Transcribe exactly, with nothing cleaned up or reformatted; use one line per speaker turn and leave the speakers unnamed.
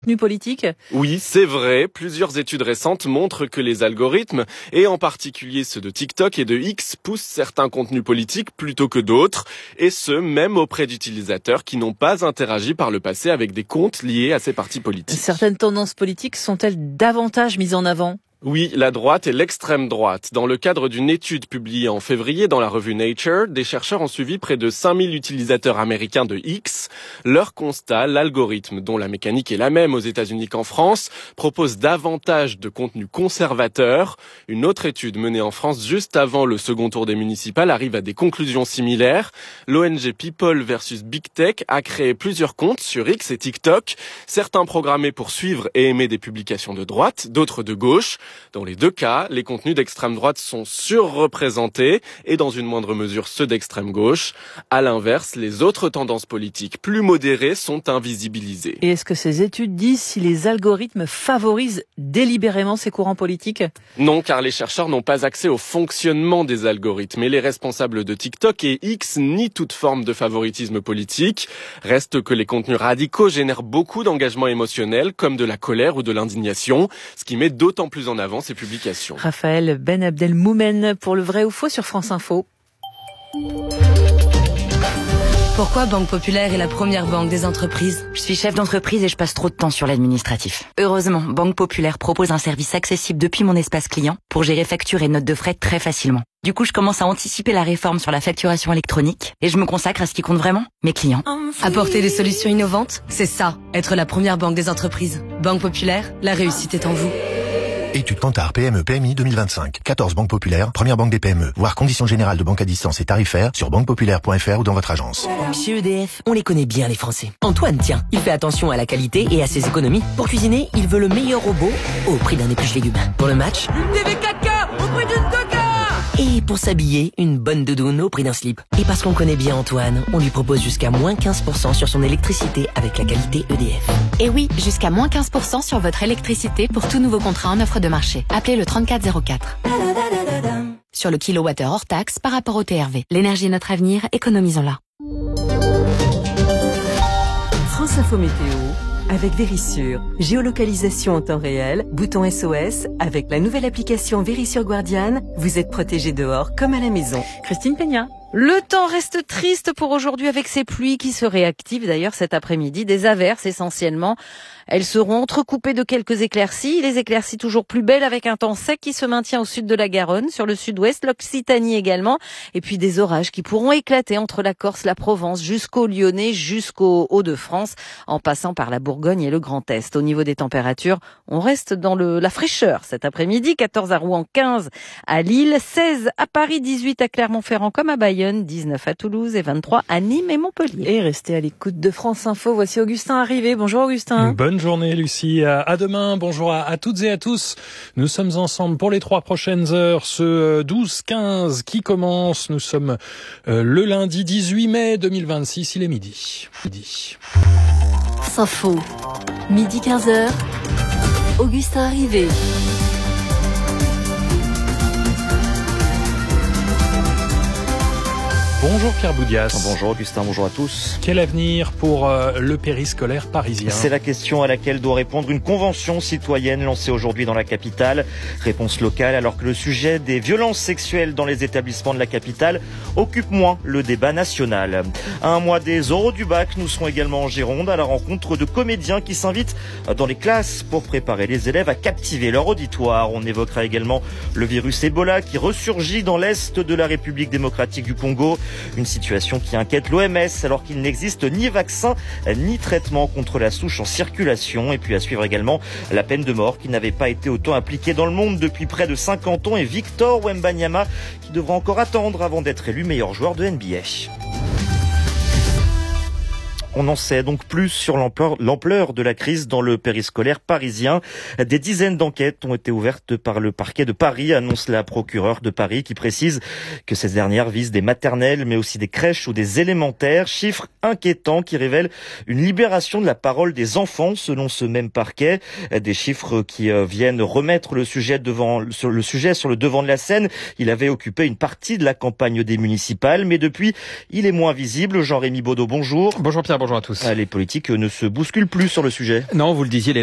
contenu politique ?
Oui, c'est vrai. Plusieurs études récentes montrent que les algorithmes, et en particulier ceux de TikTok et de X, poussent certains contenus politiques plutôt que d'autres, et ce, même auprès d'utilisateurs qui n'ont pas interagi par le passé avec des comptes liés à ces partis politiques.
Certaines tendances politiques sont-elles davantage mises en avant ?
Oui, la droite et l'extrême droite. Dans le cadre d'une étude publiée en février dans la revue Nature, des chercheurs ont suivi près de cinq mille utilisateurs américains de X. Leur constat, l'algorithme, dont la mécanique est la même aux États-Unis qu'en France, propose davantage de contenu conservateur. Une autre étude menée en France juste avant le second tour des municipales arrive à des conclusions similaires. L'O N G People versus Big Tech a créé plusieurs comptes sur X et TikTok, certains programmés pour suivre et aimer des publications de droite, d'autres de gauche. Dans les deux cas, les contenus d'extrême droite sont surreprésentés et dans une moindre mesure ceux d'extrême gauche. À l'inverse, les autres tendances politiques plus modérées sont invisibilisées.
Et est-ce que ces études disent si les algorithmes favorisent délibérément ces courants politiques ?
Non, car les chercheurs n'ont pas accès au fonctionnement des algorithmes et les responsables de TikTok et X nient toute forme de favoritisme politique. Reste que les contenus radicaux génèrent beaucoup d'engagement émotionnel comme de la colère ou de l'indignation, ce qui met d'autant plus en avant ces publications.
Raphaël Ben Abdelmoumen pour le vrai ou faux sur France Info.
Pourquoi Banque Populaire est la première banque des entreprises ?
Je suis chef d'entreprise et je passe trop de temps sur l'administratif. Heureusement, Banque Populaire propose un service accessible depuis mon espace client pour gérer factures et notes de frais très facilement. Du coup, je commence à anticiper la réforme sur la facturation électronique et je me consacre à ce qui compte vraiment, mes clients.
Apporter des solutions innovantes, c'est ça, être la première banque des entreprises. Banque Populaire, la réussite est en vous.
Étude Kantar P M E P M I deux mille vingt-cinq. quatorze banques populaires, première banque des P M E. Voir conditions générales de banque à distance et tarifaires sur banque populaire point f r ou dans votre agence.
Chez E D F, on les connaît bien les Français. Antoine, tiens, il fait attention à la qualité et à ses économies. Pour cuisiner, il veut le meilleur robot au prix d'un épluche légumes. Pour le match, une T V quatre K au prix d'une Coca. Et pour s'habiller, une bonne doudoune au prix d'un slip. Et parce qu'on connaît bien Antoine, on lui propose jusqu'à moins quinze pour cent sur son électricité avec la qualité E D F.
Et oui, jusqu'à moins quinze pour cent sur votre électricité pour tout nouveau contrat en offre de marché. Appelez le trente-quatre zéro quatre. Sur le kilowattheure hors taxe par rapport au T R V. L'énergie est notre avenir, économisons-la.
France Info Météo avec Vérissure. Géolocalisation en temps réel, bouton S O S. Avec la nouvelle application Vérissure Guardian, vous êtes protégé dehors comme à la maison.
Christine Peña. Le temps reste triste pour aujourd'hui avec ces pluies qui se réactivent d'ailleurs cet après-midi. Des averses essentiellement. Elles seront entrecoupées de quelques éclaircies. Les éclaircies toujours plus belles avec un temps sec qui se maintient au sud de la Garonne, sur le sud-ouest, l'Occitanie également. Et puis des orages qui pourront éclater entre la Corse, la Provence, jusqu'au Lyonnais, jusqu'au Hauts-de-France, en passant par la Bourgogne et le Grand Est. Au niveau des températures, on reste dans le, la fraîcheur cet après-midi. quatorze à Rouen, quinze à Lille, seize à Paris, dix-huit à Clermont-Ferrand comme à Bayonne, dix-neuf à Toulouse et vingt-trois à Nîmes et Montpellier. Et restez à l'écoute de France Info. Voici Augustin arrivé. Bonjour Augustin.
Bonne journée Lucie. À demain. Bonjour à, à toutes et à tous. Nous sommes ensemble pour les trois prochaines heures. Ce douze quinze qui commence. Nous sommes euh, le lundi dix-huit mai deux mille vingt-six. Il est midi. Midi.
France Info. Midi quinze heures. Augustin arrivé.
Bonjour Pierre Boudias.
Bonjour Augustin, bonjour à tous.
Quel avenir pour euh, le périscolaire parisien ?
C'est la question à laquelle doit répondre une convention citoyenne lancée aujourd'hui dans la capitale. Réponse locale alors que le sujet des violences sexuelles dans les établissements de la capitale occupe moins le débat national. À un mois des oraux du bac, nous serons également en Gironde à la rencontre de comédiens qui s'invitent dans les classes pour préparer les élèves à captiver leur auditoire. On évoquera également le virus Ebola qui ressurgit dans l'est de la République démocratique du Congo. Une situation qui inquiète l'O M S alors qu'il n'existe ni vaccin ni traitement contre la souche en circulation. Et puis à suivre également la peine de mort qui n'avait pas été autant appliquée dans le monde depuis près de cinquante ans et Victor Wembanyama qui devra encore attendre avant d'être élu meilleur joueur de N B A. On en sait donc plus sur l'ampleur, l'ampleur de la crise dans le périscolaire parisien. Des dizaines d'enquêtes ont été ouvertes par le parquet de Paris, annonce la procureure de Paris, qui précise que ces dernières visent des maternelles, mais aussi des crèches ou des élémentaires. Chiffres inquiétants qui révèlent une libération de la parole des enfants, selon ce même parquet. Des chiffres qui viennent remettre le sujet devant, sur le sujet sur le devant de la scène. Il avait occupé une partie de la campagne des municipales, mais depuis, il est moins visible. Jean-Rémy Baudot, bonjour.
Bonjour Pierre
bonjour à tous.
Les politiques ne se bousculent plus sur le sujet.
Non, vous le disiez, les